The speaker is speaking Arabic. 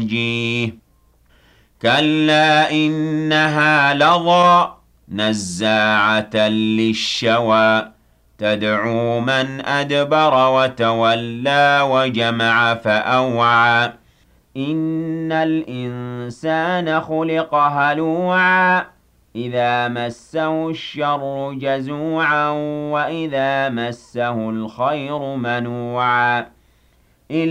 جيه كلا إنها لظى نزاعة للشوى تدعو من أدبر وتولى وجمع فأوعى إن الإنسان خلق هلوعا إذا مسه الشر جزوعا وإذا مسه الخير منوعا